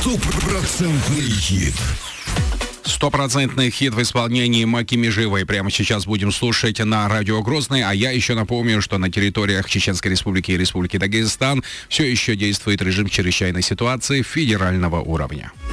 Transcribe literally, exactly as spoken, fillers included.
Стопроцентный хит. Стопроцентный хит в исполнении Маки Меживой прямо сейчас будем слушать на радио Грозный. А я еще напомню, что на территориях Чеченской Республики и Республики Дагестан все еще действует режим чрезвычайной ситуации федерального уровня.